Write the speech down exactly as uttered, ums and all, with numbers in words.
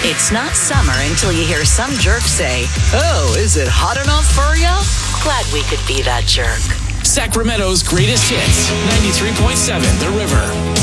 It's not summer until you hear some jerk say, "Oh, is it hot enough for ya?" Glad we could be that jerk. Sacramento's greatest hits, ninety-three point seven The River.